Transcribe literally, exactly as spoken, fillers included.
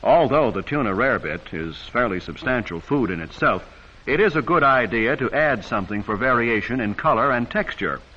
Although the tuna rarebit is fairly substantial food in itself, it is a good idea to add something for variation in color and texture.